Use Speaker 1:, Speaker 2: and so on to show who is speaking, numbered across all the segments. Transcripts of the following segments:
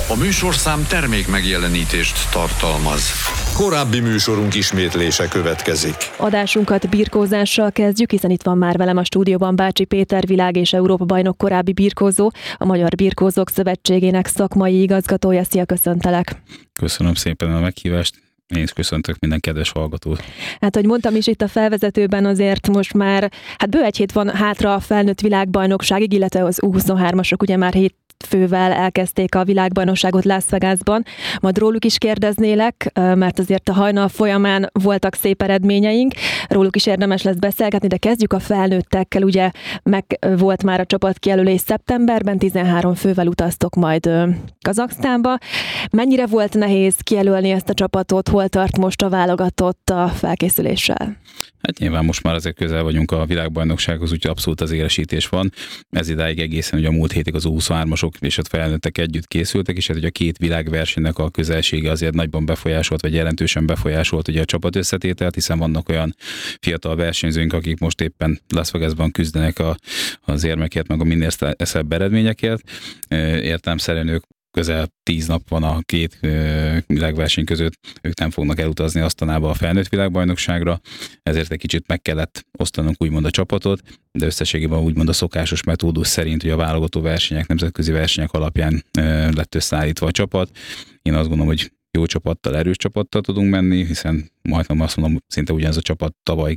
Speaker 1: A műsorszám termék megjelenítést tartalmaz. Korábbi műsorunk ismétlése következik.
Speaker 2: Adásunkat birkózással kezdjük, hiszen itt van már velem a stúdióban Bácsi Péter, világ- és Európa-bajnok korábbi birkózó, a Magyar Birkózók Szövetségének szakmai igazgatója. Szia, köszöntelek!
Speaker 3: Köszönöm szépen a meghívást. Én is köszöntök minden kedves hallgatót.
Speaker 2: Hát, hogy mondtam is itt a felvezetőben, azért most már bő egy hét van hátra a felnőtt világbajnokságig, illetve az U23-asok ugye már 7 fővel elkezdték a világbajnokságot Las Vegasban. Majd róluk is kérdeznélek, mert azért a hajnal folyamán voltak szép eredményeink, róluk is érdemes lesz beszélgetni, de kezdjük a felnőttekkel. Ugye meg volt már a csapatkijelölés szeptemberben, 13 fővel utaztok majd Kazaksztánba. Mennyire volt nehéz kijelölni ezt a csapatot, hol tart most a válogatott a felkészüléssel?
Speaker 3: Hát nyilván most már azért közel vagyunk a világbajnoksághoz, úgyhogy abszolút az éresítés van. Ez idáig egészen ugye a múlt hétig az U23-asok és a felnőttek együtt készültek, és hát ugye a két világversenynek a közelsége azért nagyban befolyásolt, vagy jelentősen befolyásolt ugye a csapat összetételt, hiszen vannak olyan fiatal versenyzőink, akik most éppen Las Vegasban küzdenek az érmekért, meg a minél szebb eredményekért. Értelemszerűen ők közel 10 nap van a két világverseny között, ők nem fognak elutazni Asztanába a felnőtt világbajnokságra, ezért egy kicsit meg kellett osztanunk úgymond a csapatot, de összességében úgymond a szokásos metódus szerint, hogy a válogató versenyek, nemzetközi versenyek alapján lett összeállítva a csapat. Én azt gondolom, hogy jó csapattal, erős csapattal tudunk menni, hiszen majdnem azt mondom, szinte ugyanaz a csapat tavaly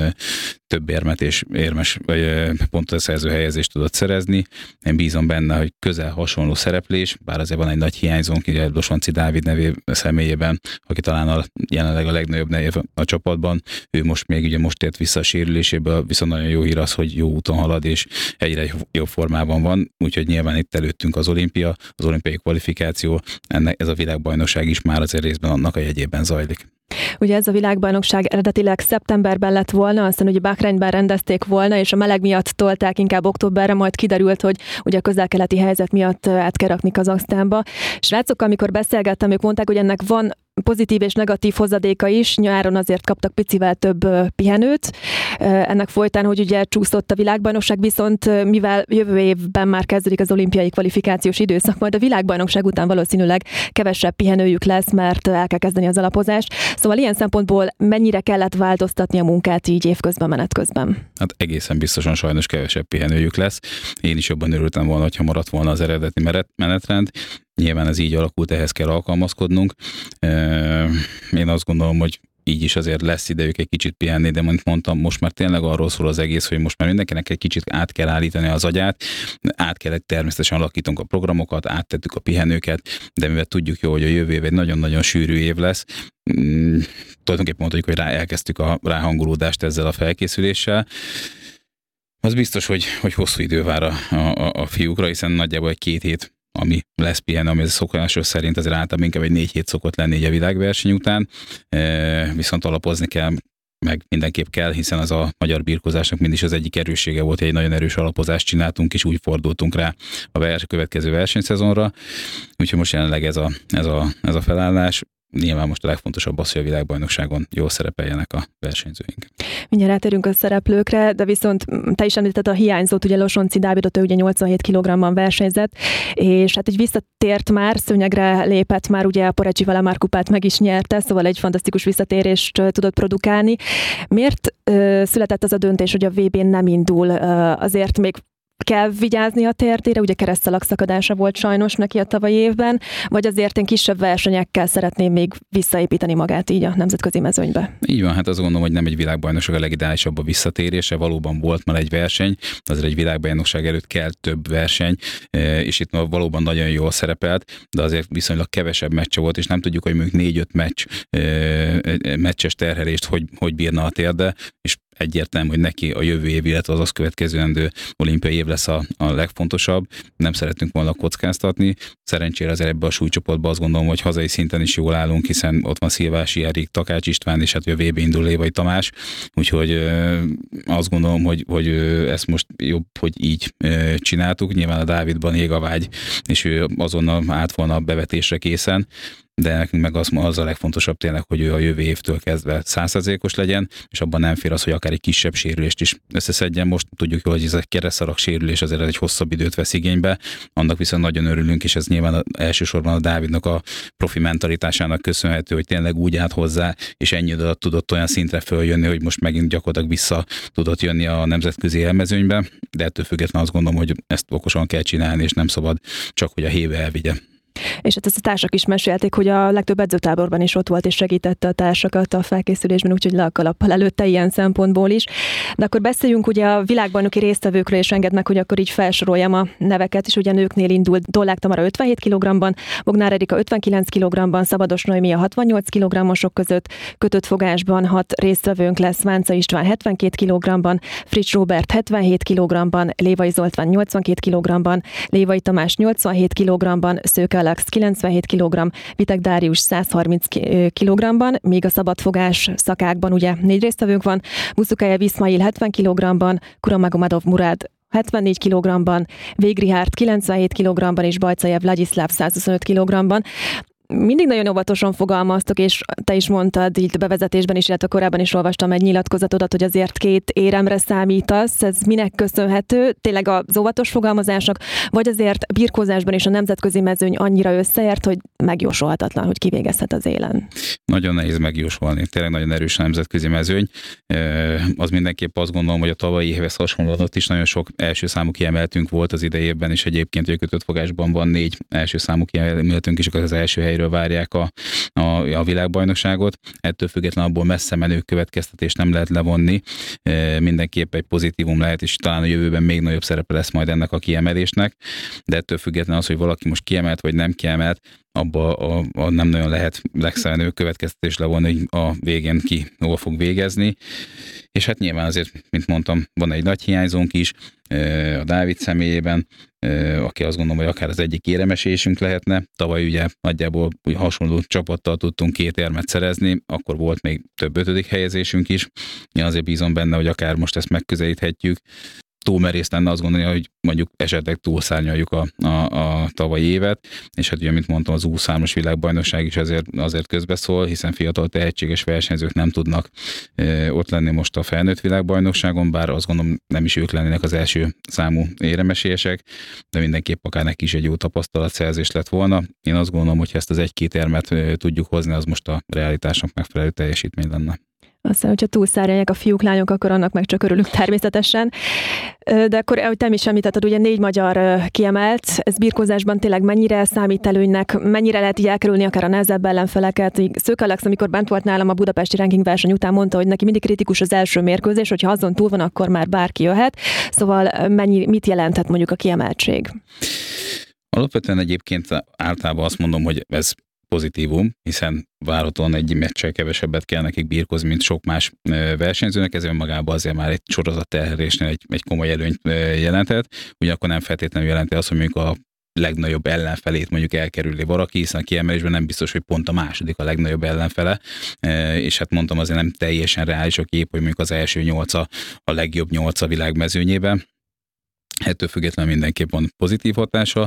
Speaker 3: több érmet és érmes pontot szerző helyezést tudott szerezni. Én bízom benne, hogy közel hasonló szereplés, bár azért van egy nagy hiányzónk, ugye Losonci Dávid személyében, aki talán jelenleg a legnagyobb nev a csapatban. Ő most ért vissza a sérüléséből, viszont nagyon jó hír az, hogy jó úton halad, és egyre jobb formában van, úgyhogy nyilván itt előttünk az olimpia, az olimpiai kvalifikáció, ez a világbajnokság is már azért részben annak a jegyében zajlik.
Speaker 2: Ugye ez a világbajnokság eredetileg szeptemberben lett volna, aztán ugye Bahreinben rendezték volna, és a meleg miatt tolták inkább októberre, majd kiderült, hogy ugye a közel-keleti helyzet miatt át kell rakni Kazaksztánba. Srácokkal, amikor beszélgettem, ők mondták, hogy ennek van pozitív és negatív hozadéka is, nyáron azért kaptak picivel több pihenőt. Ennek folytán, hogy ugye csúszott a világbajnokság, viszont mivel jövő évben már kezdődik az olimpiai kvalifikációs időszak, majd a világbajnokság után valószínűleg kevesebb pihenőjük lesz, mert el kell kezdeni az alapozást. Szóval ilyen szempontból mennyire kellett változtatni a munkát így évközben, menet közben? Hát
Speaker 3: egészen biztosan sajnos kevesebb pihenőjük lesz. Én is jobban örültem volna, ha maradt volna az eredeti menetrend. Nyilván ez így alakult, ehhez kell alkalmazkodnunk. Én azt gondolom, hogy így is azért lesz idejük egy kicsit pihenni, de mint mondtam, most már tényleg arról szól az egész, hogy most már mindenkinek egy kicsit át kell állítani az agyát, természetesen alakítunk a programokat, áttettük a pihenőket, de mivel tudjuk jó, hogy a jövő év egy nagyon-nagyon sűrű év lesz, tulajdonképpen mondjuk, hogy elkezdtük a ráhangolódást ezzel a felkészüléssel. Az biztos, hogy hosszú idő vár a fiúkra, hiszen nagyjából egy 2 hét ami lesz pihenő, ami szokásos szerint azért általában inkább egy 4 hét szokott lenni a világverseny után, viszont alapozni kell, meg mindenképp kell, hiszen az a magyar birkózásnak mindig az egyik erőssége volt, hogy egy nagyon erős alapozást csináltunk, és úgy fordultunk rá a következő versenyszezonra. Úgyhogy most jelenleg ez a felállás. Nyilván most a legfontosabb az, hogy a világbajnokságon jól szerepeljenek a versenyzőink.
Speaker 2: Mindjárt rátérünk a szereplőkre, de viszont te is említetted a hiányzót, ugye Losonci Dávidot, ő ugye 87 kg-ban versenyzett, és hát így visszatért már, szőnyegre lépett már, ugye a Porecsi Valamár kupát meg is nyerte, szóval egy fantasztikus visszatérést tudott produkálni. Miért született az a döntés, hogy a VB-n nem indul? Azért még kell vigyázni a térdére, ugye keresztszalag szakadása volt sajnos neki a tavalyi évben, vagy azért én kisebb versenyekkel szeretném még visszaépíteni magát így a nemzetközi mezőnybe?
Speaker 3: Így van, hát azt gondolom, hogy nem egy világbajnokság a legideálisabb a visszatérése, valóban volt már egy verseny, azért egy világbajnokság előtt kell több verseny, és itt valóban nagyon jól szerepelt, de azért viszonylag kevesebb meccse volt, és nem tudjuk, hogy mondjuk 4-5 meccses terhelést hogy bírna a térde, és egyértelmű, hogy neki a jövő év, illetve az azt következő olimpiai év lesz a legfontosabb. Nem szeretünk volna kockáztatni. Szerencsére azért ebbe a súlycsoportban azt gondolom, hogy hazai szinten is jól állunk, hiszen ott van Szilvási Erik, Takács István, és hát a VB indul Lévai Tamás. Úgyhogy azt gondolom, hogy ezt most jobb, hogy így csináltuk. Nyilván a Dávidban ég a vágy, és ő azonnal állt volna a bevetésre készen. de nekünk meg az a legfontosabb tényleg, hogy ő a jövő évtől kezdve 100%-os legyen, és abban nem fér az, hogy akár egy kisebb sérülést is összeszedjen. Most tudjuk jól, hogy ez egy keresztszarak sérülés azért egy hosszabb időt vesz igénybe, annak viszont nagyon örülünk, és ez nyilván elsősorban a Dávidnak a profi mentalitásának köszönhető, hogy tényleg úgy állt hozzá, és ennyi alatt tudott olyan szintre följönni, hogy most megint gyakorlatilag vissza tudott jönni a nemzetközi élmezőnybe, de ettől függetlenül azt gondolom, hogy ezt okosan kell csinálni, és nem szabad csak, hogy a héve elvigye.
Speaker 2: És hát ezt a társak is mesélték, hogy a legtöbb edzőtáborban is ott volt és segítette a társakat a felkészülésben, úgyhogy le a kalappal előtte ilyen szempontból is. De akkor beszéljünk ugye a világbajnoki résztvevőkről, és engedd meg, hogy akkor így felsoroljam a neveket is. Ugye nőknél indult Dollák Tamara 57 kg-ban, Bognár Erika 59 kg-ban, Szabados Noémi a 68 kg-osok között, kötött fogásban 6 résztvevőnk lesz, Vánca István 72 kg-ban, Fritz Róbert 77 kg-ban, Lévai Zoltán 82 kg-ban, Lévai Tamás 87 kg-ban, Szőke Alex 97 kg, Vitek Dárius 130 kg-ban, még a szabadfogás szakákban ugye 4 résztvevőnk van, Buszukájev Iszmail 70 kg-ban, Kuramagomedov Murad 74 kg-ban, Végrihárd 97 kg-ban és Bajcajev Vladislav 125 kg-ban. Mindig nagyon óvatosan fogalmaztok, és te is mondtad így bevezetésben is, illetve korábban is olvastam egy nyilatkozatodat, hogy azért 2 éremre számítasz. Ez minek köszönhető? Tényleg az óvatos fogalmazásnak, vagy azért birkózásban is a nemzetközi mezőny annyira összeért, hogy megjósolhatatlan, hogy kivégezhet az élen? Nagyon
Speaker 3: nehéz megjósolni. Tényleg nagyon erős a nemzetközi mezőny. Az mindenképp azt gondolom, hogy a tavalyi évhez hasonlóan ott is nagyon sok első számú kiemeltünk volt az idejében, és egyébként a kötött fogásban van 4 első számú kiemeltünk, és az első helyről várják a világbajnokságot. Ettől függetlenül abból messze menő következtetést nem lehet levonni. Mindenképp egy pozitívum lehet, és talán a jövőben még nagyobb szerepe lesz majd ennek a kiemelésnek. De ettől függetlenül az, hogy valaki most kiemelt vagy nem kiemelt, abba nem nagyon lehet legszerenő következtetés levonni, hogy a végén ki hol fog végezni. És hát nyilván azért, mint mondtam, van egy nagy hiányzónk is, a Dávid személyében, aki azt gondolom, hogy akár az egyik éremesésünk lehetne. Tavaly ugye nagyjából hasonló csapattal tudtunk 2 érmet szerezni, akkor volt még több 5. helyezésünk is. Én azért bízom benne, hogy akár most ezt megközelíthetjük. Túl merész lenne azt gondolni, hogy mondjuk esetleg túlszárnyaljuk a tavalyi évet, és hát ugye, mint mondtam, az U23-as világbajnokság is azért közbeszól, hiszen fiatal tehetséges versenyzők nem tudnak ott lenni most a felnőtt világbajnokságon, bár azt gondolom nem is ők lennének az első számú éremesélyesek, de mindenképp akár neki is egy jó tapasztalatszerzés lett volna. Én azt gondolom, hogy ha ezt az 1-2 érmet tudjuk hozni, az most a realitásnak megfelelő teljesítmény lenne.
Speaker 2: Aztán, hogyha túlszárnyalják a fiúk, lányok, akkor annak meg csak örülünk természetesen. De akkor, ahogy te is említetted, ugye 4 magyar kiemelt, ez birkózásban tényleg mennyire számít előnynek, mennyire lehet így elkerülni akár a nehezebb ellenfeleket. Szőke Alex, amikor bent volt nálam a budapesti ranking verseny után, mondta, hogy neki mindig kritikus az első mérkőzés, hogyha azon túl van, akkor már bárki jöhet. Szóval mit jelenthet mondjuk a kiemeltség?
Speaker 3: Alapvetően egyébként általában azt mondom, hogy ez pozitívum, hiszen várhatóan egy meccsel kevesebbet kell nekik birkózni, mint sok más versenyzőnek, ezért magában azért már egy sorozatterhelésnél egy komoly előnyt jelenthet. Ugyanakkor nem feltétlenül jelenti azt, hogy mondjuk a legnagyobb ellenfelét mondjuk elkerülni valaki, hiszen a kiemelésben nem biztos, hogy pont a második a legnagyobb ellenfele, és hát mondtam, azért nem teljesen reális a kép, hogy mondjuk az első 8 a legjobb 8 a világ mezőnyében. Ettől függetlenül mindenképp van pozitív hatása,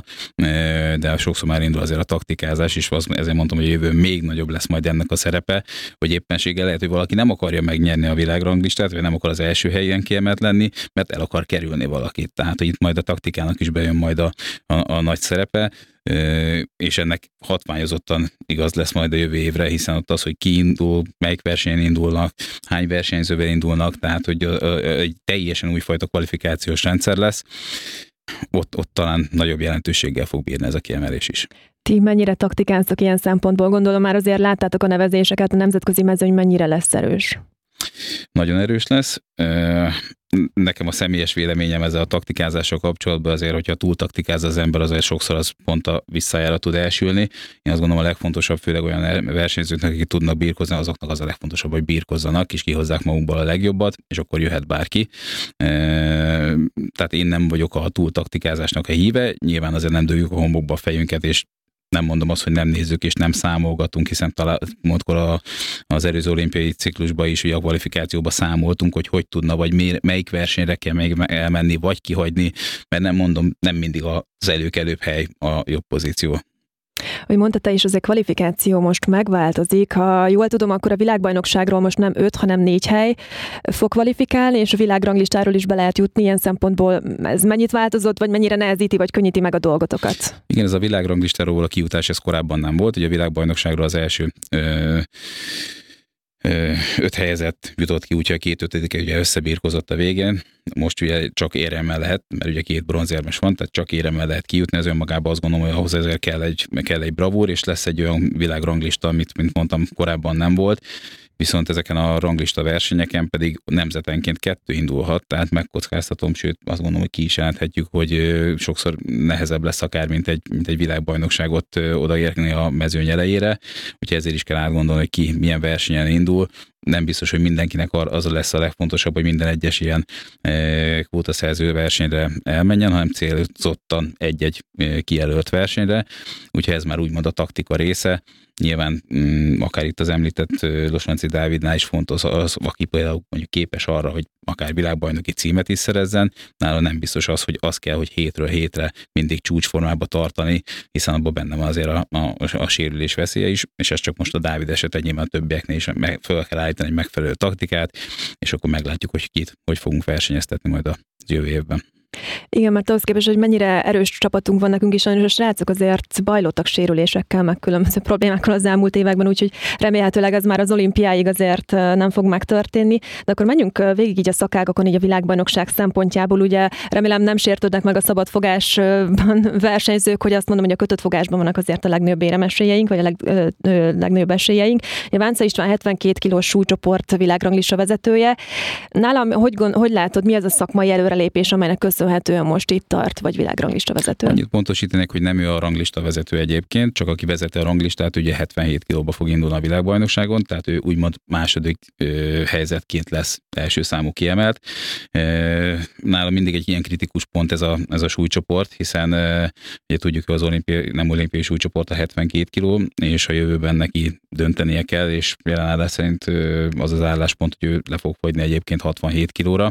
Speaker 3: de sokszor már indul azért a taktikázás, és ezért mondtam, hogy a jövő még nagyobb lesz majd ennek a szerepe, hogy éppenséggel lehet, hogy valaki nem akarja megnyerni a világranglistát, vagy nem akar az első helyen kiemelt lenni, mert el akar kerülni valakit. Tehát, hogy itt majd a taktikának is bejön majd a nagy szerepe, és ennek hatványozottan igaz lesz majd a jövő évre, hiszen ott az, hogy ki indul, melyik versenyen indulnak, hány versenyzővel indulnak, tehát hogy egy teljesen újfajta kvalifikációs rendszer lesz, ott talán nagyobb jelentőséggel fog bírni ez a kiemelés is.
Speaker 2: Ti mennyire taktikáztok ilyen szempontból? Gondolom már azért láttátok a nevezéseket, a nemzetközi mezőny mennyire lesz erős?
Speaker 3: Nagyon erős lesz. Nekem a személyes véleményem ezzel a taktikázással kapcsolatban azért, hogyha túl taktikáz az ember, azért sokszor az pont a visszájára tud elsülni. Én azt gondolom a legfontosabb, főleg olyan versenyzőknek, akik tudnak birkozni, azoknak az a legfontosabb, hogy birkozzanak, és kihozzák magukból a legjobbat, és akkor jöhet bárki. Tehát én nem vagyok a túl taktikázásnak a híve, nyilván azért nem dőljük a homokba a fejünket, és nem mondom azt, hogy nem nézzük és nem számolgatunk, hiszen talán múltkor az előző olimpiai ciklusban is, ugye a kvalifikációban számoltunk, hogy tudna, vagy melyik versenyre kell még elmenni, vagy kihagyni, mert nem mondom, nem mindig az előkelőbb hely a jobb pozíció.
Speaker 2: Hogy mondta te is, az a kvalifikáció most megváltozik. Ha jól tudom, akkor a világbajnokságról most nem 5, hanem 4 hely fog kvalifikálni, és a világranglistáról is be lehet jutni. Ilyen szempontból ez mennyit változott, vagy mennyire nehezíti, vagy könnyíti meg a dolgotokat?
Speaker 3: Igen, ez a világranglistáról a kijutás, ez korábban nem volt. Ugye a világbajnokságról az első 5 helyezett jutott ki, úgyhogy a 2 ötödike ugye összebírkozott a végén. Most ugye csak éremmel lehet, mert ugye 2 bronzérmes van, tehát csak éremmel lehet kijutni, ez önmagában azt gondolom, hogy ahhoz ezért kell egy bravúr, és lesz egy olyan világranglista, amit, mint mondtam, korábban nem volt. Viszont ezeken a ranglista versenyeken pedig nemzetenként 2 indulhat, tehát megkockáztatom, sőt azt gondolom, hogy ki is jelenthetjük, hogy sokszor nehezebb lesz akár, mint egy világbajnokságot odaérni a mezőny elejére, úgyhogy ezért is kell átgondolni, hogy ki milyen versenyen indul. Nem biztos, hogy mindenkinek az lesz a legfontosabb, hogy minden egyes ilyen kvótaszerző versenyre elmenjen, hanem célzottan egy-egy kijelölt versenyre, úgyhogy ez már úgymond a taktika része. Nyilván akár itt az említett Losonczy Dávidnál is fontos az, aki például mondjuk képes arra, hogy akár világbajnoki címet is szerezzen, nála nem biztos az, hogy az kell, hogy hétről hétre mindig csúcsformába tartani, hiszen abban benne van azért a sérülés veszélye is, és ez csak most a Dávid eset, nyilván a többieknél is fel kell állítani egy megfelelő taktikát, és akkor meglátjuk, hogy hogy fogunk versenyeztetni majd a jövő évben.
Speaker 2: Igen, mert ahhoz képest, hogy mennyire erős csapatunk van nekünk is, sajnos a srácok azért bajlottak sérülésekkel, meg különböző problémákkal az elmúlt években, úgyhogy remélhetőleg ez már az olimpiáig azért nem fog megtörténni. De akkor menjünk végig így a szakágakon, így a világbajnokság szempontjából. Ugye remélem nem sértődnek meg a szabadfogásban versenyzők, hogy azt mondom, hogy a kötött fogásban vannak azért a legnagyobb éremesélyeink, vagy a legnagyobb esélyeink. A Vánca István 72 kilós súlycsoport világranglista vezetője. Nálam hogy látod, mi az a szakmai előrelépés, amelynek köszönhetően most itt tart, vagy világranglista vezető?
Speaker 3: Annyit pontosítanék, hogy nem ő a ranglista vezető egyébként, csak aki vezeti a ranglistát, ugye 77 kilóba fog indulni a világbajnokságon, tehát ő úgymond második helyzetként lesz első számú kiemelt. Nála mindig egy ilyen kritikus pont ez a súlycsoport, hiszen ugye tudjuk, hogy az nem olimpiai súlycsoport a 72 kiló, és a jövőben neki döntenie kell, és jelenállás szerint az az álláspont, hogy ő le fog fogyni egyébként 67 kilóra.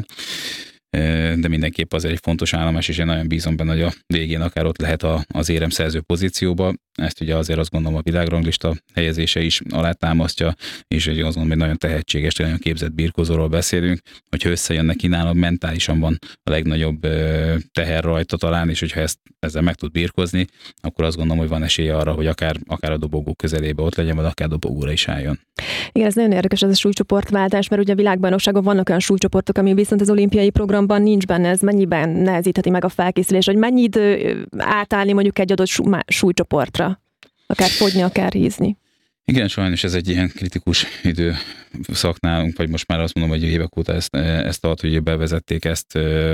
Speaker 3: De mindenképp azért egy fontos állomás, és én nagyon bízom benne, hogy a végén akár ott lehet az éremszerző pozícióba. Ezt ugye azért azt gondolom a világranglista helyezése is alátámasztja, és azt gondolom, hogy nagyon tehetséges, nagyon képzett birkózóról beszélünk, hogyha összejön neki, nálam mentálisan van a legnagyobb teher rajta talán, és hogyha ezzel meg tud birkózni, akkor azt gondolom, hogy van esélye arra, hogy akár a dobogó közelébe ott legyen, vagy akár dobogóra is álljon.
Speaker 2: Igen, ez nagyon érdekes ez a súlycsoportváltás, mert ugye a világbajnokságon vannak olyan súlycsoportok, ami viszont az olimpiai programban nincs benne, ez mennyiben nehezítheti meg a felkészülés, hogy mennyi idő átállni mondjuk egy adott súlycsoportra, akár fogyni, akár hízni.
Speaker 3: Igen, sajnos ez egy ilyen kritikus időszak nálunk, vagy most már azt mondom, hogy évek óta ezt tart, hogy bevezették ezt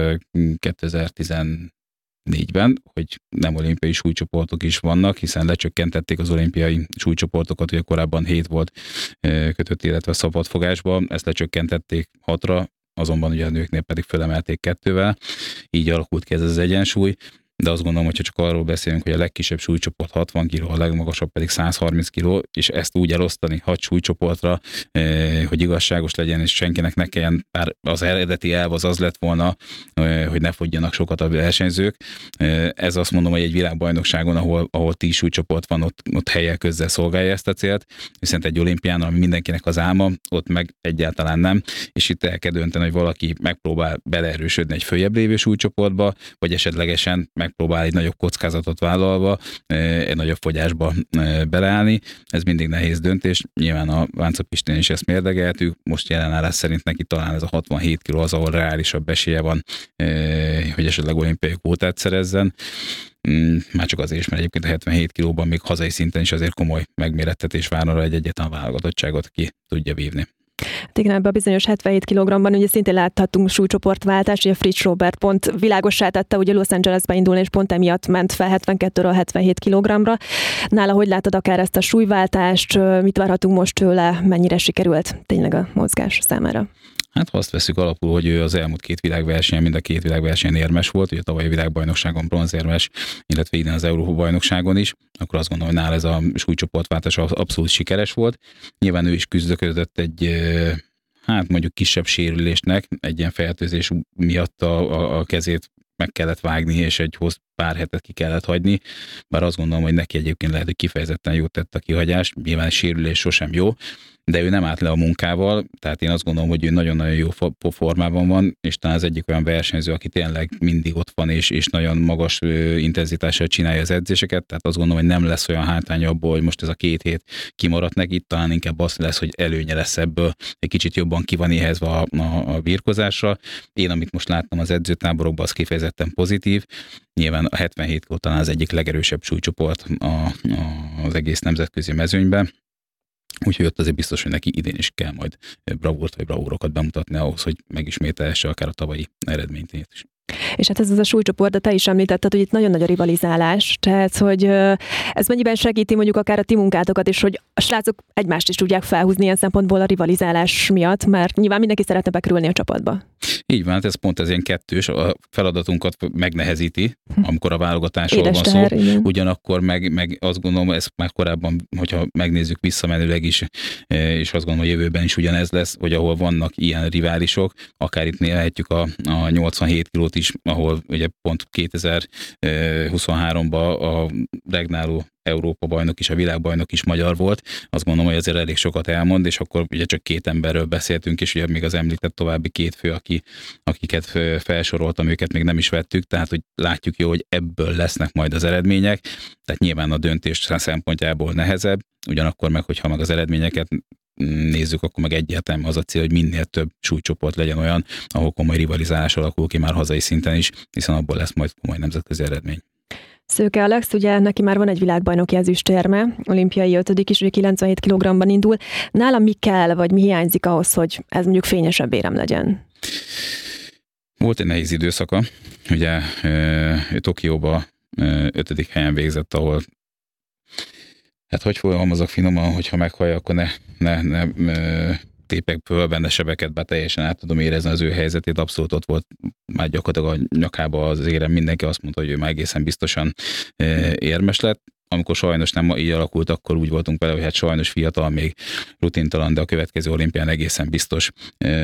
Speaker 3: 2014-ben, hogy nem olimpiai súlycsoportok is vannak, hiszen lecsökkentették az olimpiai súlycsoportokat, ugye korábban 7 volt kötött, illetve szabadfogásban, ezt lecsökkentették 6-ra, azonban ugye a nőknél pedig fölemelték 2-vel, így alakult ki ez az egyensúly. De azt gondolom, hogyha csak arról beszélünk, hogy a legkisebb súlycsoport 60 kg, a legmagasabb pedig 130 kg, és ezt úgy elosztani 6 súlycsoportra, hogy igazságos legyen, és senkinek ne kelljen, bár az eredeti elv az lett volna, hogy ne fogyjanak sokat a versenyzők. Ez azt mondom, hogy egy világbajnokságon, ahol 10 súlycsoport van, ott helyek közzel szolgálja ezt a célt, viszont egy olimpián, ami mindenkinek az álma, ott meg egyáltalán nem, és itt el kell dönteni, hogy valaki megpróbál beleerősödni egy följebb lévő súlycsoportba, vagy esetlegesen megpróbál egy nagyobb kockázatot vállalva, egy nagyobb fogyásba beleállni. Ez mindig nehéz döntés. Nyilván a Vánca Pistén is ezt mérlegeltük. Most jelenállás szerint neki talán ez a 67 kg az, ahol reálisabb esélye van, hogy esetleg olimpiai kvótát szerezzen. Már csak azért is, mert egyébként a 77 kilóban még hazai szinten is azért komoly megmérettetés vár arra, egy egyetlen válogatottságot ki tudja vívni.
Speaker 2: Igen, ebben a bizonyos 77 kg-ban ugye szintén láthattunk súlycsoportváltást, ugye Fritz Robert pont világossá tette, ugye Los Angelesbe indulni, és pont emiatt ment fel 72-ről 77 kg-ra. Nála hogy látod akár ezt a súlyváltást, mit várhatunk most tőle, mennyire sikerült tényleg a mozgás számára?
Speaker 3: Hát ha azt veszük alapul, hogy ő az elmúlt 2 világversenyen, mind a 2 világversenyen érmes volt, ugye tavalyi világbajnokságon bronzérmes, illetve idén az Európa-bajnokságon is, akkor azt gondolom, hogy nála ez a súlycsoportváltás abszolút sikeres volt. Nyilván ő is küzdöködött egy mondjuk kisebb sérülésnek, egy ilyen fertőzés miatt a kezét meg kellett vágni, és egy pár hetet ki kellett hagyni, bár azt gondolom, hogy neki egyébként lehet, hogy kifejezetten jót tett a kihagyás, nyilván sérülés sosem jó, de ő nem állt le a munkával, tehát én azt gondolom, hogy ő nagyon-nagyon jó formában van, és talán az egyik olyan versenyző, aki tényleg mindig ott van, és nagyon magas intenzitással csinálja az edzéseket, tehát azt gondolom, hogy nem lesz olyan hátránya abból, hogy most ez a 2 hét kimaradt neki, talán inkább az lesz, hogy előnye lesz ebből, egy kicsit jobban ki van éhezve a birkozásra. Én, amit most láttam az edzőtáborokban, az kifejezetten pozitív. Nyilván a 77 kg talán az egyik legerősebb súlycsoport az egész nemzetközi mezőnyben. Úgyhogy ott azért biztos, hogy neki idén is kell majd bravúrt vagy bravúrokat bemutatni ahhoz, hogy megismételhesse akár a tavalyi eredményt is.
Speaker 2: És hát ez az a súlycsoport, de te is említetted, hogy itt nagyon nagy a rivalizálás, tehát hogy ez mennyiben segíti mondjuk akár a ti munkátokat is, hogy a srácok egymást is tudják felhúzni ilyen szempontból a rivalizálás miatt, mert nyilván mindenki szeretne bekerülni a csapatba.
Speaker 3: Így van, hát ez pont ez ilyen kettős, a feladatunkat megnehezíti, amikor a válogatásról van szó, ugyanakkor meg azt gondolom, ez már korábban, hogyha megnézzük visszamenőleg is, és azt gondolom, hogy jövőben is ugyanez lesz, hogy ahol vannak ilyen riválisok, akár itt nézhetjük a 87 kilót is, ahol ugye pont 2023-ban a regnáló Európa bajnok is, a világbajnok is magyar volt. Azt gondolom, hogy azért elég sokat elmond, és akkor ugye csak 2 emberről beszéltünk, és ugye még az említett további 2 fő, akiket felsoroltam, őket még nem is vettük, tehát hogy látjuk jó, hogy ebből lesznek majd az eredmények, tehát nyilván a döntés szempontjából nehezebb, ugyanakkor meg, hogyha meg az eredményeket nézzük, akkor meg egyáltalán az a cél, hogy minél több súlycsoport legyen olyan, ahol komoly rivalizálás alakul ki már hazai szinten is, hiszen abból lesz majd komoly nemzetközi eredmény.
Speaker 2: Szőke Alex, ugye neki már van egy világbajnoki ezüstérme, olimpiai 5. is, ugye 97 kg-ban indul. Nála mi kell, vagy mi hiányzik ahhoz, hogy ez mondjuk fényesebb érem legyen?
Speaker 3: Volt egy nehéz időszaka, ugye Tokióba 5. helyen végzett, ahol hát hogy fogalmazok finoman, hogyha meghallja, akkor ne tépek föl benne sebeket, bár teljesen át tudom érezni az ő helyzetét, abszolút ott volt már gyakorlatilag a nyakába az érem, mindenki azt mondta, hogy ő már egészen biztosan érmes lett. Amikor sajnos nem így alakult, akkor úgy voltunk vele, hogy hát sajnos fiatal, még rutintalan, de a következő olimpián egészen biztos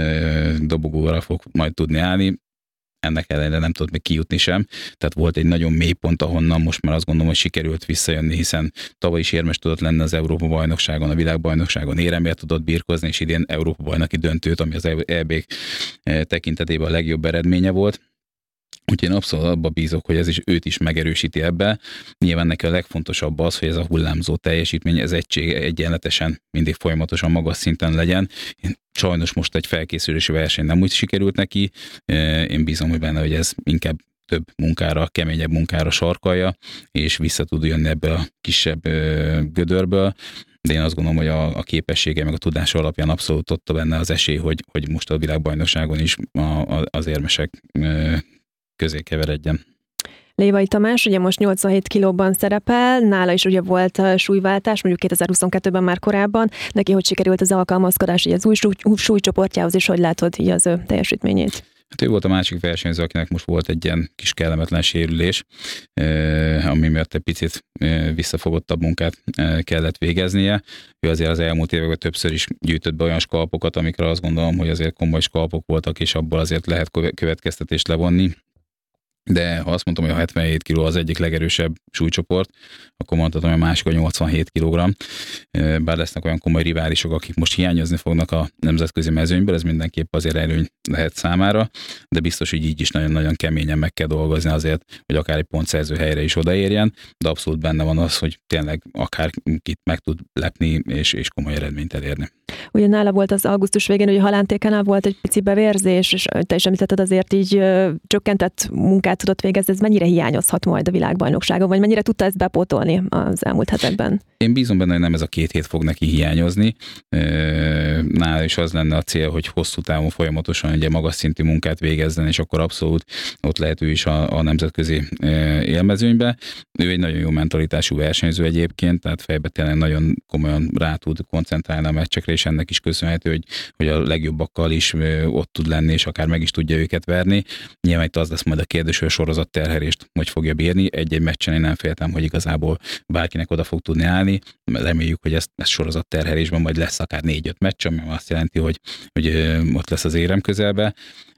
Speaker 3: dobogóra fog majd tudni állni. Ennek ellenére nem tudott még kijutni sem. Tehát volt egy nagyon mély pont, ahonnan most már azt gondolom, hogy sikerült visszajönni, hiszen tavaly is érmes tudott lenni az Európa-bajnokságon, a világbajnokságon, éremért tudott birkozni, és idén Európa-bajnoki döntőt, ami az EB tekintetében a legjobb eredménye volt. Úgyhogy én abszolút abba bízok, hogy ez is őt is megerősíti ebbe. Nyilván neki a legfontosabb az, hogy ez a hullámzó teljesítmény, ez egyenletesen mindig folyamatosan magas szinten legyen. Sajnos most egy felkészülési verseny nem úgy sikerült neki. Én bízom, hogy benne, hogy ez inkább több munkára, keményebb munkára sarkalja, és vissza tud jönni ebből a kisebb gödörből. De én azt gondolom, hogy a képessége, meg a tudása alapján abszolút ott benne az esély, hogy most a világbajnokságon is az érmesek közé keveredjen.
Speaker 2: Lévai Tamás ugye most 87 kilóban szerepel, nála is ugye volt súlyváltás, mondjuk 2022-ben már korábban. Neki hogy sikerült az alkalmazkodás így az új súlycsoportjához, és hogy látod így az ő teljesítményét?
Speaker 3: Hát ő volt a másik versenyző, akinek most volt egy ilyen kis kellemetlen sérülés, ami miatt egy picit visszafogottabb munkát kellett végeznie. Ő azért az elmúlt években többször is gyűjtött be olyan skalpokat, amikre azt gondolom, hogy azért komoly skalpok voltak, és abból azért lehet következtetést levonni. De ha azt mondtam, hogy a 77 kg az egyik legerősebb súlycsoport, akkor mondhatom, hogy a másik a 87 kg. Bár lesznek olyan komoly riválisok, akik most hiányozni fognak a nemzetközi mezőnyből, ez mindenképp azért előny lehet számára, de biztos, hogy így is nagyon-nagyon keményen meg kell dolgozni azért, hogy akár egy pontszerző helyre is odaérjen, de abszolút benne van az, hogy tényleg akár kit meg tud lepni és komoly eredményt elérni.
Speaker 2: Ugye nála volt az augusztus végén, hogy a halántékánál volt egy pici bevérzés, és te is említetted, azért így csökkentett munkát tudott végezni, ez mennyire hiányozhat majd a világbajnokságon, vagy mennyire tudta ezt bepótolni az elmúlt hetekben?
Speaker 3: Én bízom benne, hogy nem ez a 2 hét fog neki hiányozni. Nála is az lenne a cél, hogy hosszú távon folyamatosan ugye magas szintű munkát végezzen, és akkor abszolút ott lehet ő is a nemzetközi élmezőnybe. Ő egy nagyon jó mentalitású versenyző egyébként, tehát fejbe tényleg nagyon komolyan rá tud koncentrálni a meccsekre, és ennek is köszönhető, hogy a legjobbakkal is ott tud lenni, és akár meg is tudja őket verni. Nyilván itt az lesz majd a kérdés, hogy a sorozatterhelést hogy fogja bírni. Egy-egy meccsen én nem féltem, hogy igazából bárkinek oda fog tudni állni. Reméljük, hogy ez sorozatterhelésben majd lesz akár 4-5 meccs, ami azt jelenti, hogy ott lesz az érem közelbe.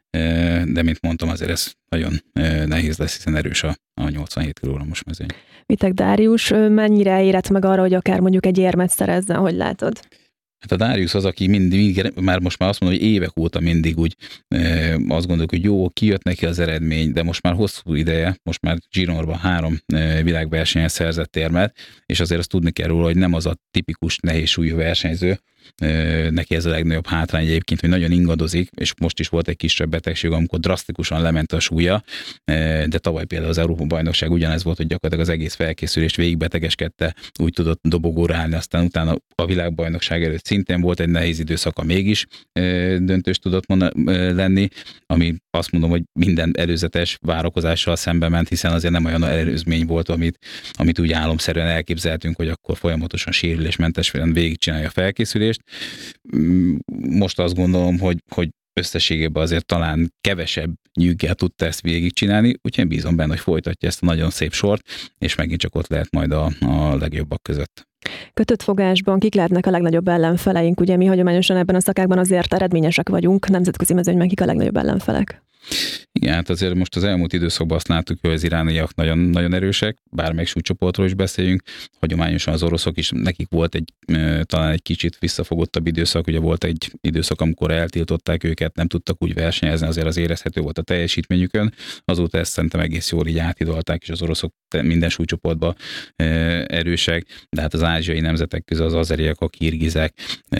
Speaker 3: de mint mondtam, azért ez nagyon nehéz lesz, hiszen erős a 87 kg-os mezőny.
Speaker 2: Vitek Dárius mennyire érett meg arra, hogy akár mondjuk egy érmet szerezzen, hogy látod?
Speaker 3: Hát a Dárius az, aki mindig, már most már azt mondom, hogy évek óta mindig úgy azt gondoljuk, hogy jó, kijött neki az eredmény, de most már hosszú ideje, most már Gironban 3 világversenyen szerzett érmet, és azért azt tudni kell róla, hogy nem az a tipikus nehézsúlyú versenyző, neki ez a legnagyobb hátrány egyébként, hogy nagyon ingadozik, és most is volt egy kisebb betegség, amikor drasztikusan lement a súlya, de tavaly például az Európa-bajnokság ugyanez volt, hogy gyakorlatilag az egész felkészülést végigbetegeskedte, úgy tudott dobogóra állni, aztán utána a világbajnokság előtt szintén volt egy nehéz időszaka, mégis döntős tudott lenni, ami azt mondom, hogy minden előzetes várakozással szembe ment, hiszen azért nem olyan előzmény volt, amit úgy álomszerűen elképzeltünk, hogy akkor folyamatosan sérülésmentesen végigcsinálja a felkészülést. Most azt gondolom, hogy összességében azért talán kevesebb nyűggel tudta ezt végigcsinálni, úgyhogy én bízom benne, hogy folytatja ezt a nagyon szép sort, és megint csak ott lehet majd a legjobbak között.
Speaker 2: Kötött fogásban kik lehetnek a legnagyobb ellenfeleink? Ugye mi hagyományosan ebben a szakában azért eredményesek vagyunk, nemzetközi mezőnyben kik a legnagyobb ellenfelek?
Speaker 3: Igen, hát azért most az elmúlt időszakban azt láttuk, hogy az irániak nagyon, nagyon erősek, bármelyik súlycsoportról is beszéljünk. Hagyományosan az oroszok is, nekik volt talán egy kicsit visszafogottabb időszak, ugye volt egy időszak, amikor eltiltották őket, nem tudtak úgy versenyezni, azért az érezhető volt a teljesítményükön. Azóta ezt szerintem egész jól így átidolták, és az oroszok minden súlycsoportban erősek, de hát az ázsiai nemzetek közül az azeriek, a kirgizek,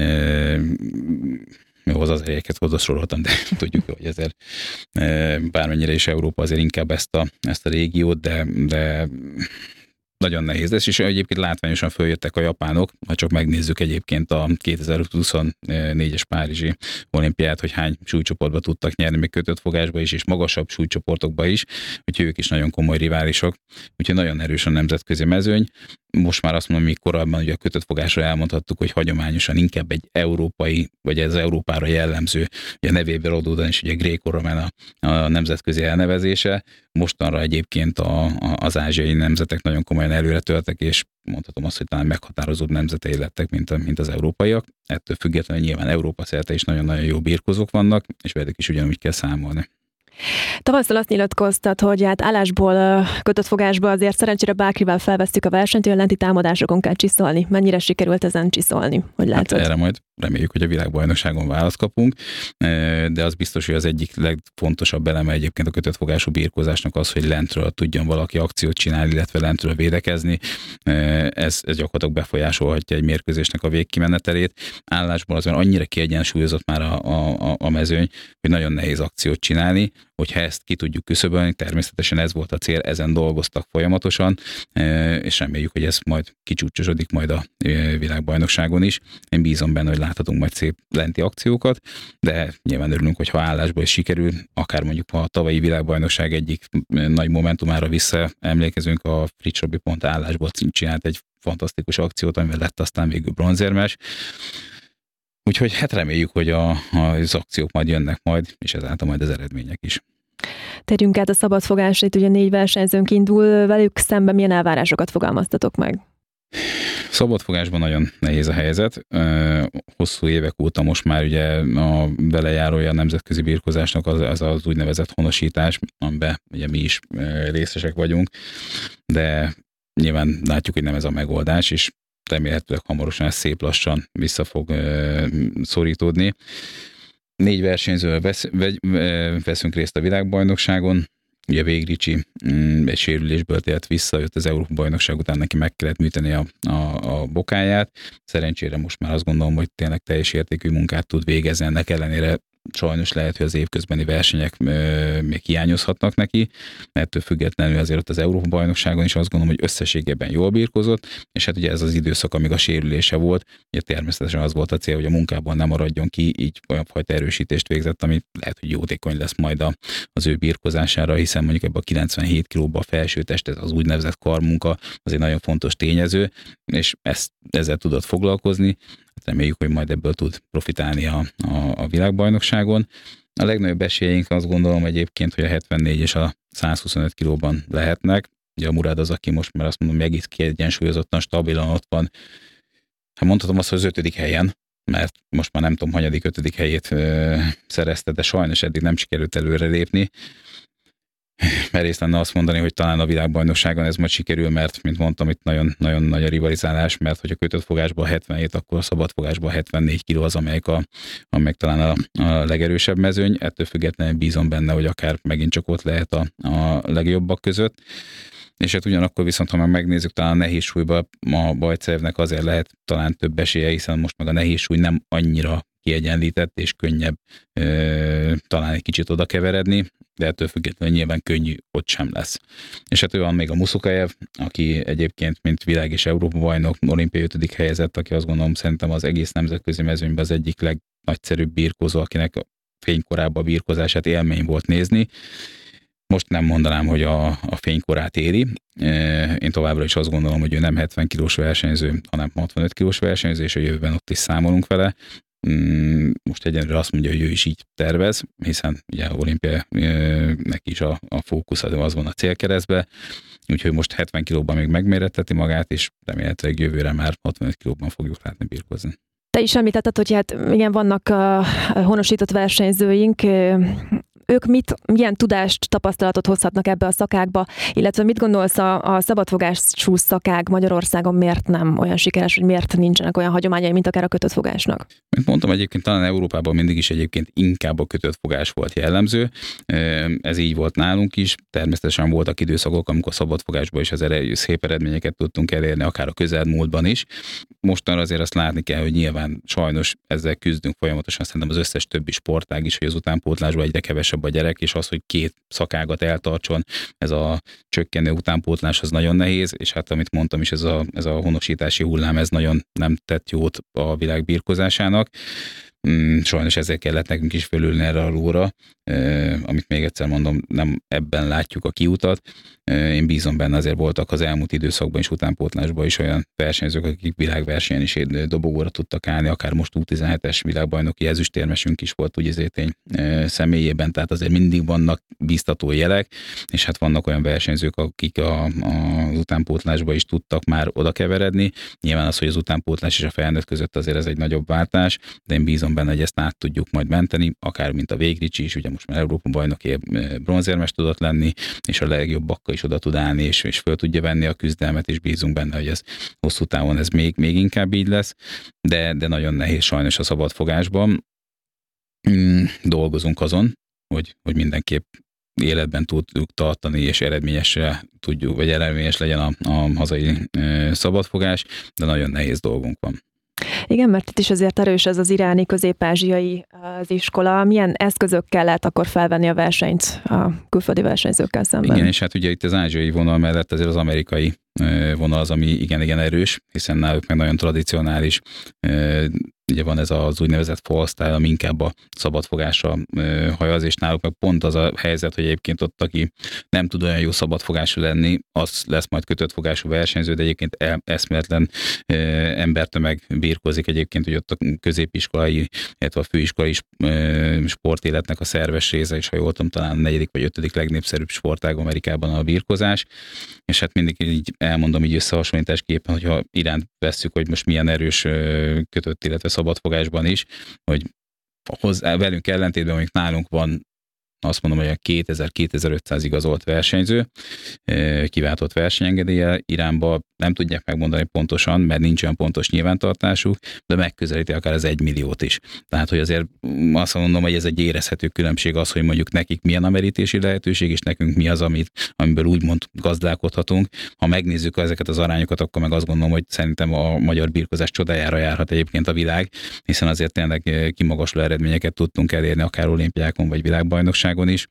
Speaker 3: az azerieket oda soroltam, de tudjuk, hogy ezért bármennyire is Európa azért inkább ezt a régiót, de nagyon nehéz lesz, és egyébként látványosan följöttek a japánok, ha csak megnézzük egyébként a 2024-es Párizsi olimpiát, hogy hány súlycsoportba tudtak nyerni, még kötött fogásba is, és magasabb súlycsoportokba is, úgyhogy ők is nagyon komoly riválisok, úgyhogy nagyon erős a nemzetközi mezőny. Most már azt mondom, még korábban ugye a kötött fogásra elmondhattuk, hogy hagyományosan inkább egy európai, vagy ez Európára jellemző, ugye a nevéből adódóan is ugye Greco-Roman a nemzetközi elnevezése. Mostanra egyébként az ázsiai nemzetek nagyon komolyan előre töltek, és mondhatom azt, hogy talán meghatározóbb nemzetei lettek, mint az európaiak. Ettől függetlenül nyilván Európa szerte is nagyon-nagyon jó birkózók vannak, és velük is ugyanúgy kell számolni.
Speaker 2: Tavasszal azt nyilatkoztat, hogy hát állásból kötött fogásba azért szerencsére bárkivel felvesztük a versenyt, hogy a lenti támadásokon kell csiszolni. Mennyire sikerült ezen csiszolni? Hogy látod?
Speaker 3: Hát erre majd reméljük, hogy a világbajnokságon választ kapunk, de az biztos, hogy az egyik legfontosabb eleme egyébként a kötött fogású birkózásnak az, hogy lentről tudjon valaki akciót csinálni, illetve lentről védekezni. Ez gyakorlatilag befolyásolhatja egy mérkőzésnek a végkimenetelét. Állásból azon annyira kiegyensúlyozott már a mezőny, hogy nagyon nehéz akciót csinálni. Hogyha ezt ki tudjuk küszöbölni, természetesen ez volt a cél, ezen dolgoztak folyamatosan, és reméljük, hogy ez majd kicsúcsosodik majd a világbajnokságon is. Én bízom benne, hogy láthatunk majd szép lenti akciókat, de nyilván örülünk, hogy ha állásból is sikerül, akár mondjuk ha a tavalyi világbajnokság egyik nagy momentumára visszaemlékezünk, a Fritz Robi pont állásból csinált egy fantasztikus akciót, amivel lett aztán végül bronzérmes. Úgyhogy hát reméljük, hogy az akciók majd jönnek majd, és ezáltal majd az eredmények is.
Speaker 2: Térjünk át a szabadfogásra, itt ugye 4 versenyzőnk indul, velük szemben milyen elvárásokat fogalmaztatok meg?
Speaker 3: Szabadfogásban nagyon nehéz a helyzet. Hosszú évek óta most már ugye a belejárója a nemzetközi birkózásnak az úgynevezett honosítás, amiben ugye mi is részesek vagyunk, de nyilván látjuk, hogy nem ez a megoldás, és remélhetőleg hamarosan ez szép lassan vissza fog szorítódni. 4 versenyzővel veszünk részt a világbajnokságon. Ugye Vég Ricsi egy sérülésből tért vissza, jött az Európa-bajnokság után, neki meg kellett műteni a bokáját. Szerencsére most már azt gondolom, hogy tényleg teljes értékű munkát tud végezni, ennek ellenére sajnos lehet, hogy az évközbeni versenyek még hiányozhatnak neki. Ettől függetlenül azért ott az Európa-bajnokságon is azt gondolom, hogy összességében jól birkózott, és hát ugye ez az időszak, amíg a sérülése volt, ugye természetesen az volt a cél, hogy a munkából nem maradjon ki, így olyan fajta erősítést végzett, ami lehet, hogy jótékony lesz majd az ő birkózására, hiszen mondjuk ebben a 97 kilóban a felsőtest, ez az úgynevezett karmunka, az egy nagyon fontos tényező, és ezzel tudott foglalkozni. Reméljük, hogy majd ebből tud profitálni a világbajnokságon. A legnagyobb esélyeink azt gondolom egyébként, hogy a 74 és a 125 kilóban lehetnek. Ugye a Murad az, aki most már azt mondom, egész kiegyensúlyozottan, stabilan ott van. Hát mondhatom azt, hogy az 5. helyen, mert most már nem tudom, hanyadik, 5. helyét szerezte, de sajnos eddig nem sikerült előrelépni. Merész lenne azt mondani, hogy talán a világbajnokságon ez majd sikerül, mert, mint mondtam, itt nagyon, nagyon nagy a rivalizálás, mert hogy a kötött fogásban 77, akkor a szabad fogásban 74 kg az, amelyik talán a legerősebb mezőny. Ettől függetlenül bízom benne, hogy akár megint csak ott lehet a legjobbak között. És hát ugyanakkor viszont, ha meg megnézzük, talán a nehéz súlyban a Bajcevnek azért lehet talán több esélye, hiszen most meg a nehéz súly nem annyira kiegyenlített, és könnyebb talán egy kicsit oda keveredni, de ettől függetlenül nyilván könnyű ott sem lesz. És hát ő van még a Musukajev, aki egyébként, mint világ és Európa bajnok, olimpiai 5. helyezett, aki azt gondolom szerintem az egész nemzetközi mezőnyben az egyik legnagyszerűbb birkózó, akinek a fénykorában a birkózását élmény volt nézni. Most nem mondanám, hogy a fénykorát éri. Én továbbra is azt gondolom, hogy ő nem 70 kilós versenyző, hanem 65 kilós versenyző, és a jövőben ott is számolunk vele. Most egyenlőre azt mondja, hogy ő is így tervez, hiszen ugye a olimpia neki is a fókusz az van a célkeresztbe, úgyhogy most 70 kilóban még megméretteti magát, és remélhetőleg jövőre már 65 kilóban fogjuk látni birkózni.
Speaker 2: Te is említetted, hogy hát igen, vannak honosított versenyzőink, ők milyen tudást, tapasztalatot hozhatnak ebbe a szakákba, illetve mit gondolsz a szabadfogású szakág Magyarországon miért nem olyan sikeres, hogy miért nincsenek olyan hagyományai, mint akár a kötött fogásnak?
Speaker 3: Mint mondtam, egyébként talán Európában mindig is egyébként inkább a kötött fogás volt jellemző. Ez így volt nálunk is. Természetesen voltak időszakok, amikor szabadfogásban is szép eredményeket tudtunk elérni, akár a közelmúltban is. Mostanra azért azt látni kell, hogy nyilván sajnos ezzel küzdünk folyamatosan, szerintem az összes többi sportág is, hogy az utánpótlásban egyre kevesebb a gyerek, és az, hogy 2 szakágat eltartson, ez a csökkenő utánpótlás az nagyon nehéz, és hát amit mondtam is, ez a honosítási hullám, ez nagyon nem tett jót a világ birkózásának. Sajnos ezért kellett nekünk is fölülni erre a lóra, amit még egyszer mondom, nem ebben látjuk a kiutat. Én bízom benne, azért voltak az elmúlt időszakban és utánpótlásban is olyan versenyzők, akik világversenyen is dobogóra tudtak állni, akár most U17-es világbajnoki ezüstérmesünk is volt ugye Zétény személyében, tehát azért mindig vannak bíztató jelek, és hát vannak olyan versenyzők, akik az utánpótlásba is tudtak már oda keveredni. Nyilván az, hogy az utánpótlás és a felnőtt között azért ez egy nagyobb váltás, de én bízom benne, hogy ezt át tudjuk majd menteni, akár mint a Végricsi is, ugye most már Európa bajnoki bronzérmes tudott lenni, és a legjobbakkal is oda tud állni, és föl tudja venni a küzdelmet, és bízunk benne, hogy ez hosszú távon ez még inkább így lesz, de nagyon nehéz sajnos a szabadfogásban. Dolgozunk azon, hogy mindenképp életben tudjuk tartani, és eredményes legyen a hazai szabadfogás, de nagyon nehéz dolgunk van.
Speaker 2: Igen, mert itt is azért erős ez az iráni, közép-ázsiai az iskola. Milyen eszközökkel lehet akkor felvenni a versenyt a külföldi versenyzőkkel szemben?
Speaker 3: Igen, és hát ugye itt az ázsiai vonal mellett azért az amerikai vonal az, ami igen erős, hiszen náluk meg nagyon tradicionális. Ugye van ez az úgynevezett fall style, ami inkább a szabadfogásra hajaz, és náluk meg pont az a helyzet, hogy egyébként ott, aki nem tud olyan jó szabadfogású lenni, az lesz majd kötött fogású versenyző, de egyébként eszméletlen embertömeg birkózik egyébként, hogy ott a középiskolai, illetve a főiskolai sportéletnek a szerves része, és ha jól tudom, talán a 4. vagy 5. legnépszerűbb sportág Amerikában a birkózás, és hát mindig így elmondom így összehasonlításképpen, hogyha iránt vesszük, hogy most milyen erős kötött, illetve szabadfogásban is, hogy velünk ellentétben, amik nálunk van, azt mondom, hogy a 2000-2500 igazolt versenyző, kiváltott versenyengedéllyel Iránba nem tudják megmondani pontosan, mert nincs olyan pontos nyilvántartásuk, de megközelíti akár az 1 milliót is. Tehát, hogy azért azt mondom, hogy ez egy érezhető különbség az, hogy mondjuk nekik milyen a merítési lehetőség, és nekünk mi az, amiből úgymond gazdálkodhatunk. Ha megnézzük ezeket az arányokat, akkor meg azt gondolom, hogy szerintem a magyar birkózás csodájára járhat egyébként a világ, hiszen azért tényleg kimagasló eredményeket tudtunk elérni akár olimpiákon vagy világbajnokságon is.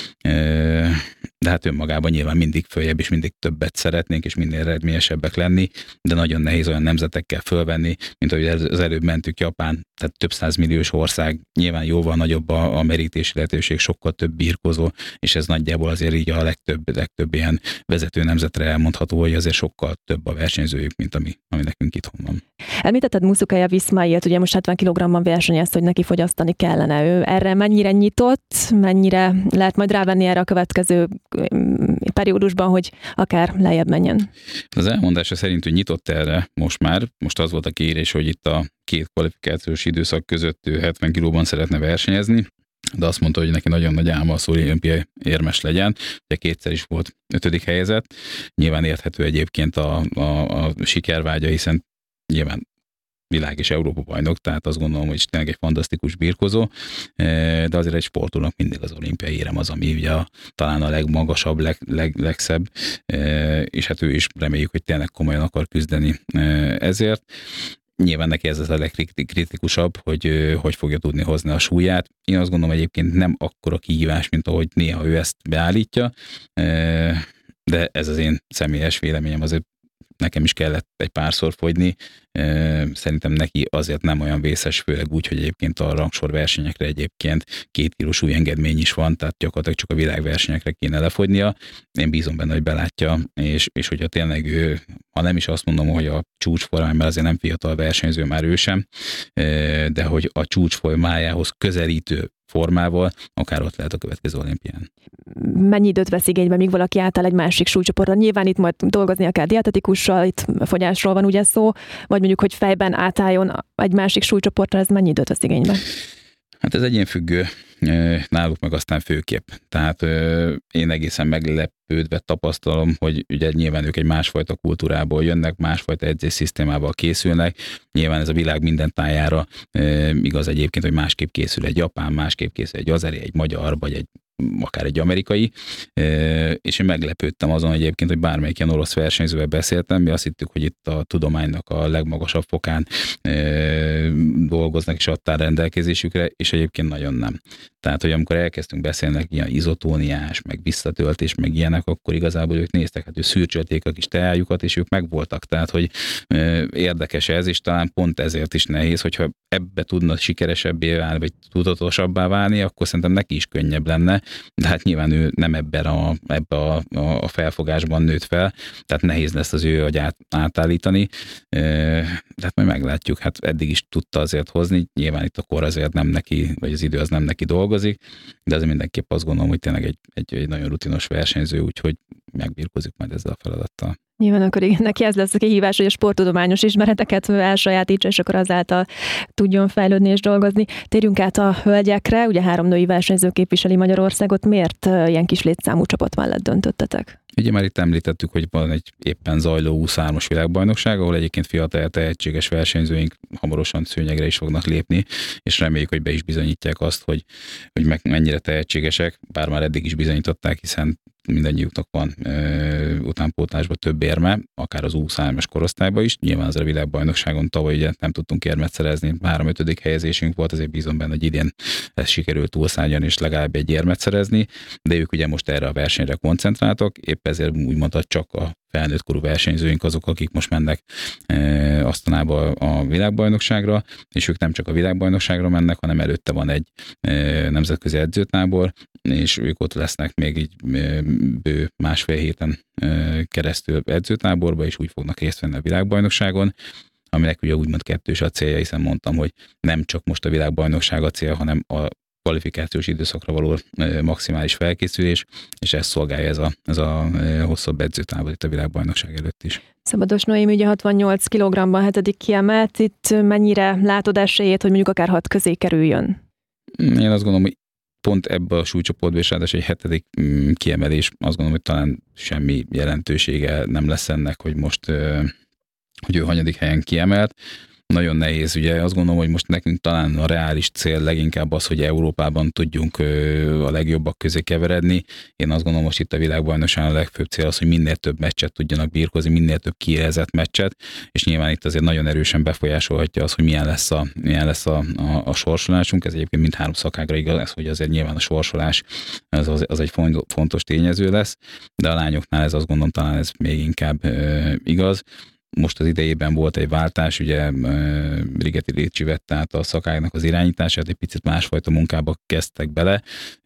Speaker 3: De hát önmagában nyilván mindig följebb és mindig többet szeretnénk, és minél eredményesebbek lenni, de nagyon nehéz olyan nemzetekkel fölvenni, mint ahogy az előbb mentük Japán, tehát több 100 milliós ország, nyilván jóval nagyobb a merítési lehetőség, sokkal több birkózó, és ez nagyjából azért így a legtöbb ilyen vezető nemzetre elmondható, hogy azért sokkal több a versenyzőjük, mint ami nekünk itthon van.
Speaker 2: Említetted Musukajev Iszmailt, ugye most 70 kg-ban versenyezt, hogy neki fogyasztani kellene. Ő erre mennyire nyitott, mennyire lehet majd rávenni erre a következő periódusban, hogy akár lejjebb menjen.
Speaker 3: Az elmondása szerint, hogy nyitott erre most az volt a kérés, hogy itt a két kvalifikációs időszak között ő 70 kilóban szeretne versenyezni, de azt mondta, hogy neki nagyon nagy álma az olimpiai érmes legyen. Ugye kétszer is volt 5. helyezett. Nyilván érthető egyébként a sikervágya, hiszen nyilván világ és Európa bajnok, tehát azt gondolom, hogy tényleg egy fantasztikus birkozó, de azért egy sportolónak mindig az olimpiai érem az, ami ugye talán a legmagasabb, legszebb, és hát ő is reméljük, hogy tényleg komolyan akar küzdeni ezért. Nyilván neki ez az a legkritikusabb, hogy fogja tudni hozni a súlyát. Én azt gondolom egyébként nem akkora kihívás, mint ahogy néha ő ezt beállítja, de ez az én személyes véleményem, azért nekem is kellett egy párszor fogyni. Szerintem neki azért nem olyan vészes, főleg úgy, hogy egyébként a rangsor versenyekre egyébként 2 kilós súlyengedmény is van, tehát gyakorlatilag csak a világversenyekre kéne lefogynia. Én bízom benne, hogy belátja, és hogyha tényleg ő, ha nem is azt mondom, hogy a csúcsformában, mert azért nem fiatal versenyző, már ő sem, de hogy a csúcsformájához közelítő formával, akár ott lehet a következő olimpián.
Speaker 2: Mennyi időt vesz igénybe, míg valaki átáll egy másik súlycsoportra? Nyilván itt majd dolgoznia kell dietetikussal, itt fogyásról van ugye szó, vagy mondjuk, hogy fejben átálljon egy másik súlycsoportra, ez mennyi időt vesz igénybe?
Speaker 3: Hát ez egyénfüggő, náluk meg aztán főképp. Tehát én egészen meglepődve tapasztalom, hogy ugye nyilván ők egy másfajta kultúrából jönnek, másfajta edzésszisztémával készülnek. Nyilván ez a világ minden tájára igaz egyébként, hogy másképp készül egy japán, másképp készül egy azeri, egy magyar, vagy akár egy amerikai, és én meglepődtem azon egyébként, hogy bármelyik ilyen orosz versenyzővel beszéltem, mi azt hittük, hogy itt a tudománynak a legmagasabb fokán dolgoznak és adtál rendelkezésükre, és egyébként nagyon nem. Tehát, hogy amikor elkezdtünk beszélni ilyen izotóniás, meg visszatöltés, meg ilyenek, akkor igazából ők néztek, hát ő szürcsölték a kis teájukat, és ők megvoltak. Tehát, hogy érdekes ez, és talán pont ezért is nehéz, hogyha ebbe tudna sikeresebbé válni, vagy tudatosabbá válni, akkor szerintem neki is könnyebb lenne, de hát nyilván ő nem ebbe a felfogásban nőtt fel, tehát nehéz lesz az ő agyát átállítani, de hát majd meglátjuk, hát eddig is tudta azért hozni, nyilván itt a kor azért nem neki, vagy az idő az nem neki dolgozik, de azért mindenképp azt gondolom, hogy tényleg egy nagyon rutinos versenyző, úgyhogy megbirkózik majd ezzel a feladattal.
Speaker 2: Nyilván akkor igen, neki ez lesz a kihívás, hogy a sporttudományos ismereteket elsajátítsa, és akkor azáltal tudjon fejlődni és dolgozni. Térjünk át a hölgyekre, ugye 3 női versenyző képviseli Magyarországot. Miért ilyen kis létszámú csapat mellett döntöttetek?
Speaker 3: Ugye már itt említettük, hogy van egy éppen zajló 23-as világbajnokság, ahol egyébként fiatal tehetséges versenyzőink hamarosan szőnyegre is fognak lépni, és reméljük, hogy be is bizonyítják azt, hogy mennyire tehetségesek, bár már eddig is bizonyították, hiszen mindannyiuknak van utánpótlásban több érme, akár az U23-as korosztályban is. Nyilván az a világbajnokságon tavaly ugye nem tudtunk érmet szerezni, 3-5. helyezésünk volt, azért bízom benne, hogy idén ezt sikerült túlszárnyalni és legalább egy érmet szerezni, de ők ugye most erre a versenyre koncentráltak, épp ezért úgymond csak a felnőtt korú versenyzőink azok, akik most mennek Asztanába a világbajnokságra, és ők nem csak a világbajnokságra mennek, hanem előtte van egy nemzetközi edzőtábor, és ők ott lesznek még így bő 1,5 héten keresztül edzőtáborba, és úgy fognak részt venni a világbajnokságon, aminek ugye úgymond kettős a célja, hiszen mondtam, hogy nem csak most a világbajnokság a cél, hanem a kvalifikációs időszakra való maximális felkészülés, és ezt szolgálja ez a hosszabb edzőtávol itt a világbajnokság előtt is.
Speaker 2: Szabados Noémi ugye 68 kg-ban 7. kiemelt, itt mennyire látod esélyét, hogy mondjuk akár 6 közé kerüljön?
Speaker 3: Én azt gondolom, hogy pont ebbe a súlycsoportban is ráadásul egy 7. kiemelés, azt gondolom, hogy talán semmi jelentősége nem lesz ennek, hogy most hogy ő hanyadik helyen kiemelt. Nagyon nehéz, ugye azt gondolom, hogy most nekünk talán a reális cél leginkább az, hogy Európában tudjunk a legjobbak közé keveredni. Én azt gondolom, most itt a világbajnokságon a legfőbb cél az, hogy minél több meccset tudjanak birkozni, minél több kiélezett meccset, és nyilván itt azért nagyon erősen befolyásolhatja az, hogy milyen lesz a sorsolásunk. Ez egyébként mindhárom szakágra igaz, hogy azért nyilván a sorsolás az egy fontos tényező lesz, de a lányoknál ez azt gondolom talán ez még inkább igaz. Most az idejében volt egy váltás, ugye Rigeti Récsi vette át a szakágnak az irányítását, egy picit másfajta munkába kezdtek bele,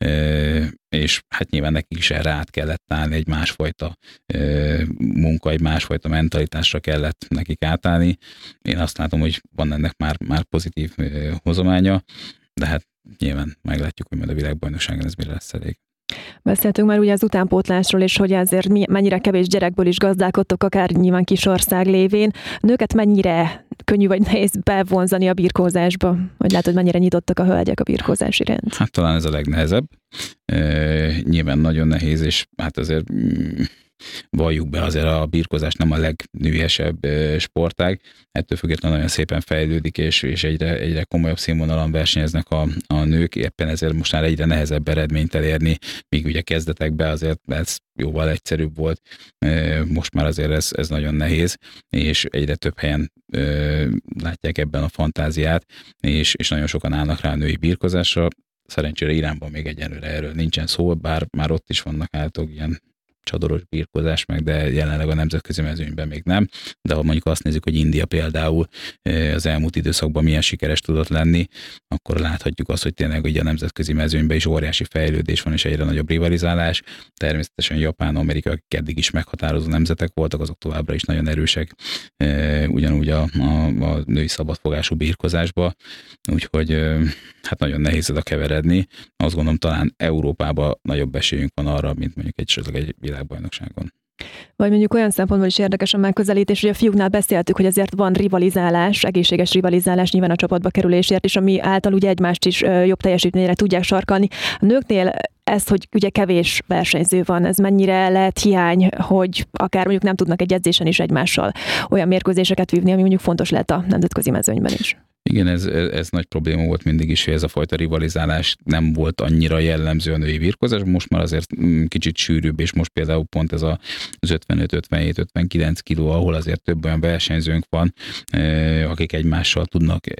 Speaker 3: és hát nyilván nekik is erre át kellett állni, egy másfajta munka, egy másfajta mentalitásra kellett nekik átállni. Én azt látom, hogy van ennek már pozitív hozománya, de hát nyilván meglátjuk, hogy majd a világbajnokságon ez mire lesz elég.
Speaker 2: Beszéltünk már ugye az utánpótlásról, és hogy ezért mennyire kevés gyerekből is gazdálkodtok, akár nyilván kis ország lévén. Nőket mennyire könnyű vagy nehéz bevonzani a birkózásba? Vagy látod, mennyire nyitottak a hölgyek a birkózás iránt?
Speaker 3: Hát talán ez a legnehezebb. Nyilván nagyon nehéz, és hát azért valljuk be, azért a birkózás nem a legnőiesebb sportág. Ettől függetlenül nagyon szépen fejlődik, és egyre komolyabb színvonalon versenyeznek a nők, éppen ezért most már egyre nehezebb eredményt elérni, míg ugye kezdetekben azért ez jóval egyszerűbb volt. Most már azért ez nagyon nehéz, és egyre több helyen látják ebben a fantáziát, és nagyon sokan állnak rá a női birkózásra. Szerencsére Iránban még egyenlőre erről nincsen szó, bár már ott is vannak általában ilyen csadoros birkózás meg, de jelenleg a nemzetközi mezőnyben még nem. De ha mondjuk azt nézzük, hogy India például az elmúlt időszakban milyen sikeres tudott lenni, akkor láthatjuk azt, hogy tényleg ugye a nemzetközi mezőnyben is óriási fejlődés van, és egyre nagyobb rivalizálás. Természetesen Japán, Amerika, akik eddig is meghatározó nemzetek voltak, azok továbbra is nagyon erősek, ugyanúgy a női szabadfogású birkózásba. Úgyhogy hát nagyon nehéz oda keveredni. Azt gondolom, talán Európában nagyobb esélyünk van arra, mint mondjuk egy világbajnokságon.
Speaker 2: Vagy mondjuk olyan szempontból is érdekes a megközelítés, hogy a fiúknál beszéltük, hogy azért van rivalizálás, egészséges rivalizálás nyilván a csapatba kerülésért, és ami által ugye egymást is jobb teljesítményre tudják sarkalni. A nőknél ez, hogy ugye kevés versenyző van, ez mennyire lehet hiány, hogy akár mondjuk nem tudnak egy edzésen is egymással olyan mérkőzéseket vívni, ami mondjuk fontos lehet a nemzetközi mezőnyben is.
Speaker 3: Igen, ez nagy probléma volt mindig is, hogy ez a fajta rivalizálás nem volt annyira jellemző a női birkózás, most már azért kicsit sűrűbb, és most például pont ez az 55-57-59 kiló, ahol azért több olyan versenyzőnk van, akik egymással tudnak